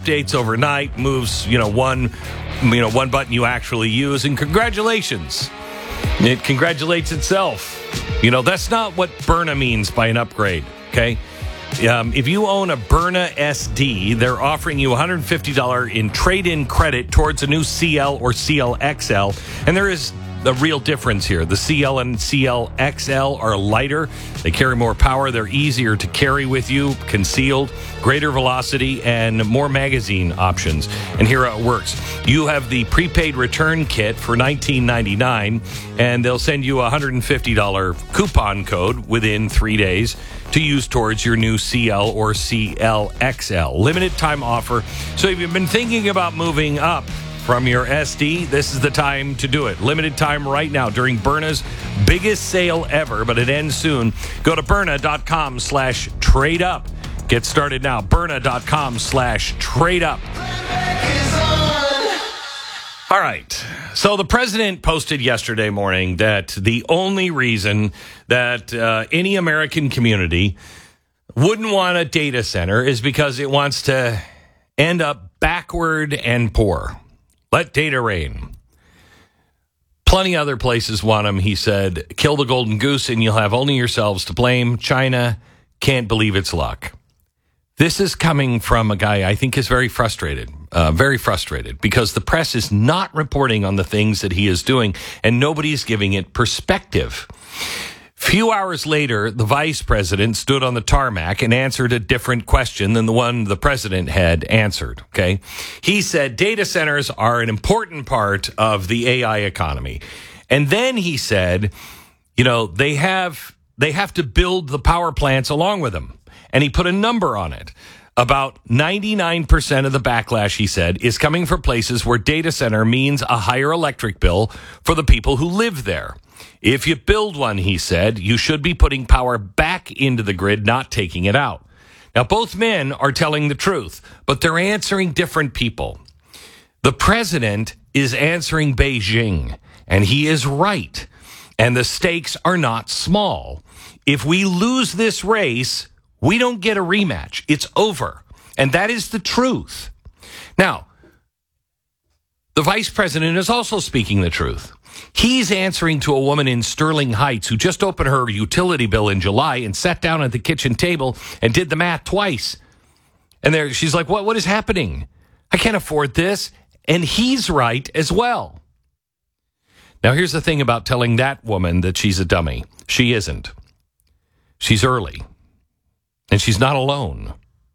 updates overnight, moves, one button you actually use, and congratulations. It congratulates itself. That's not what Byrna means by an upgrade, okay? If you own a Byrna SD, they're offering you $150 in trade-in credit towards a new CL or CL XL, and there is a real difference here. The CL and CL XL are lighter. They carry more power. They're easier to carry with you, concealed, greater velocity, and more magazine options. And here it works. You have the prepaid return kit for $19.99, and they'll send you a $150 coupon code within 3 days to use towards your new CL or CL XL. Limited time offer. So if you've been thinking about moving up from your SD, this is the time to do it. Limited time right now during Byrna's biggest sale ever, but it ends soon. Go to Byrna.com/trade up. Get started now. Byrna.com/trade up. All right. So the president posted yesterday morning that the only reason that any American community wouldn't want a data center is because it wants to end up backward and poor. Let data reign. Plenty other places want them, he said. Kill the golden goose and you'll have only yourselves to blame. China can't believe its luck. This is coming from a guy I think is very frustrated because the press is not reporting on the things that he is doing and nobody's giving it perspective. Few hours later, the vice president stood on the tarmac and answered a different question than the one the president had answered, okay? He said data centers are an important part of the AI economy. And then he said, they have to build the power plants along with them. And he put a number on it. About 99% of the backlash, he said, is coming from places where data center means a higher electric bill for the people who live there. If you build one, he said, you should be putting power back into the grid, not taking it out. Now, both men are telling the truth, but they're answering different people. The president is answering Beijing, and he is right. And the stakes are not small. If we lose this race, we don't get a rematch. It's over. And that is the truth. Now, the vice president is also speaking the truth. He's answering to a woman in Sterling Heights who just opened her utility bill in July and sat down at the kitchen table and did the math twice. And she's like, what is happening? I can't afford this. And he's right as well. Now, here's the thing about telling that woman that she's a dummy. She isn't. She's early. And she's not alone.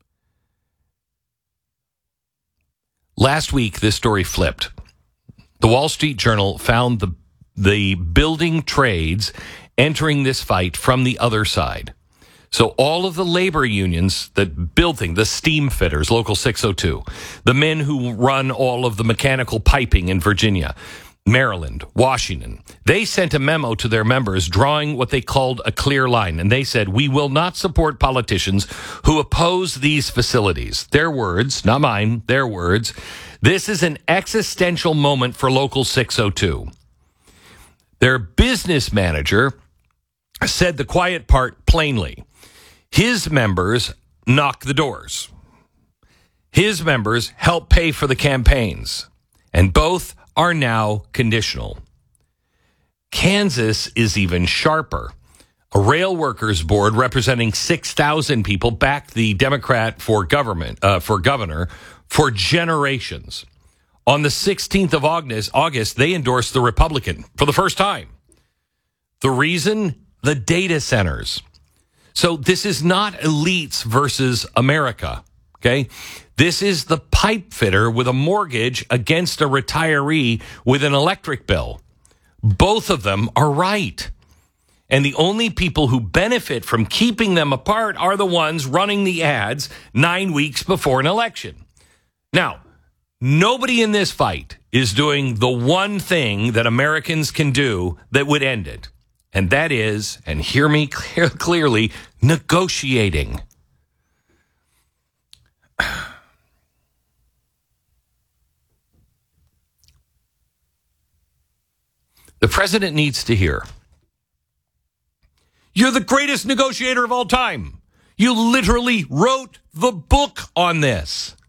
Last week, this story flipped. The Wall Street Journal found the building trades entering this fight from the other side. So all of the labor unions that build things, the steam fitters, Local 602, the men who run all of the mechanical piping in Virginia, Maryland, Washington, they sent a memo to their members drawing what they called a clear line. And they said, we will not support politicians who oppose these facilities. Their words, not mine, their words. This is an existential moment for Local 602. Their business manager said the quiet part plainly. His members knock the doors. His members help pay for the campaigns. And both are now conditional. Kansas is even sharper. A rail workers board representing 6,000 people backed the Democrat for governor for generations. On the 16th of August, they endorsed the Republican for the first time. The reason? The data centers. So this is not elites versus America, okay? This is the pipe fitter with a mortgage against a retiree with an electric bill. Both of them are right. And the only people who benefit from keeping them apart are the ones running the ads 9 weeks before an election. Now, nobody in this fight is doing the one thing that Americans can do that would end it. And that is, and hear me clearly, negotiating. The president needs to hear. You're the greatest negotiator of all time. You literally wrote the book on this.